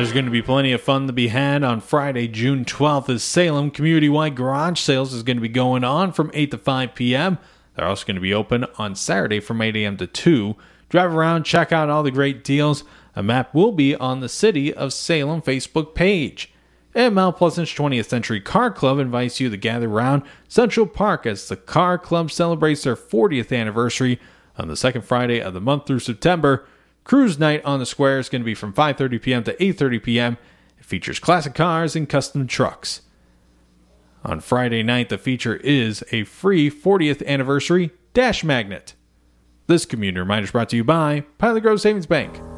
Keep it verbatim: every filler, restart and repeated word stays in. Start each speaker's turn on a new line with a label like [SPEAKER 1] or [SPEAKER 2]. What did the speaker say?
[SPEAKER 1] There's going to be plenty of fun to be had on Friday, June twelfth, as Salem Community-Wide Garage Sales is going to be going on from eight to five p.m. They're also going to be open on Saturday from eight a.m. to two. Drive around, check out all the great deals. A map will be on the City of Salem Facebook page. And Mount Pleasant's twentieth Century Car Club invites you to gather around Central Park as the Car Club celebrates their fortieth anniversary on the second Friday of the month through September. Cruise night on the square is going to be from five thirty p.m. to eight thirty p.m. It features classic cars and custom trucks. On Friday night, the feature is a free fortieth anniversary dash magnet. This community reminder is brought to you by Pilot Grove Savings Bank.